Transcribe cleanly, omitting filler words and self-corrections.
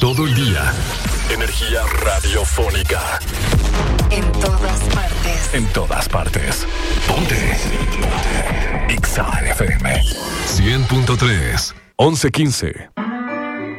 todo el día. Energía radiofónica. En todas partes. En todas partes. Ponte. Exa FM 100.3 11:15.